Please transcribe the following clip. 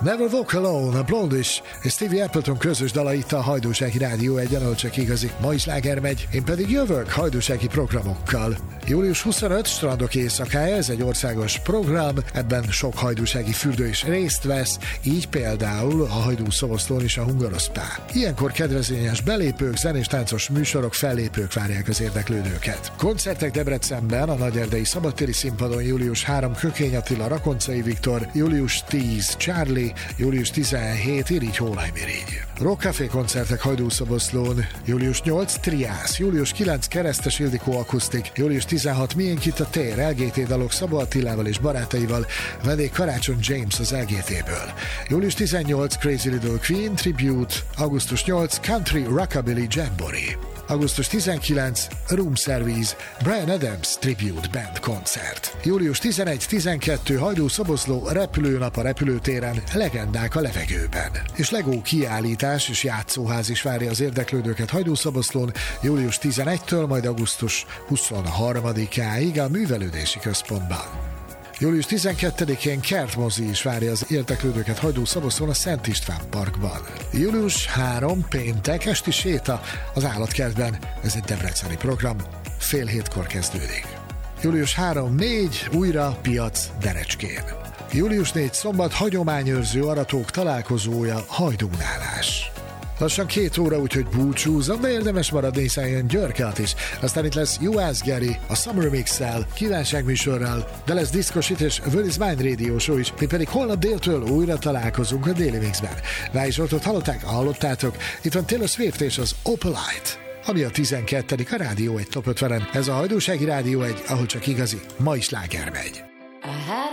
Never Walk Alone, a Blondish és Stevie Appleton közös dala itt a Hajdúsági Rádió egyen, ahol csak igazi mai sláger megy. Én pedig jövök hajdúsági programokkal. Július 25 Strandok éjszakája, ez egy országos program, ebben sok hajdúsági fürdő is részt vesz, így például a Hajdú Szoboszlón is a Hungaroszpá. Ilyenkor kedvezményes belépők, zenés táncos műsorok, fellépők várják az érdeklődőket. Koncertek Debrecenben, a Nagyerdei Szabadtéri Színpadon július 3 Kökény Attila, Rakoncai Viktor, július 10 Charlie, július 17 Irigy Hónajmirigy. Rock Café koncertek Hajdú-Szoboszlón, július 8 Triász, július 9 Keresztes Ildikó Akusztik, július 16 Miénk itt a tér, LGT dalok Szabó Attilával és barátaival, vendég Karácsony James az LGT-ből. Július 18 Crazy Little Queen Tribute, augusztus 8 Country Rockabilly Jamboree. Augusztus 19 Room Service Bryan Adams Tribute Band koncert. Július 11-12 Hajdú-Szoboszló repülőnap a repülőtéren, legendák a levegőben. És Lego kiállítás és játszóház is várja az érdeklődőket Hajdú-Szoboszlón július 11-től, majd augusztus 23-áig a Művelődési Központban. Július 12-én kertmozi is várja az érdeklődőket Hajdú-Szoboszlón a Szent István Parkban. Július 3 péntek esti séta az állatkertben, ez egy debreceni program, 6:30 kezdődik. Július 3-4 újra piac Derecskén. Július 4 szombat hagyományőrző aratók találkozója Hajdúnálás. Lassan 2 óra, úgyhogy búcsúzom, de érdemes maradni, hiszen jön Györke is. Aztán itt lesz Juhász Geri, a Summer Mix-szel, kívánságműsorral, de lesz Diszkosit és Will is Mind Radio Show is, mi pedig holnap déltől újra találkozunk a Déli Mixben. Rá is ott hallottátok, itt van Taylor Swift és az Opalite, ami a 12. a Rádió 1 Top 50-en. Ez a Hajdúsági Rádió 1, ahol csak igazi mai sláger megy.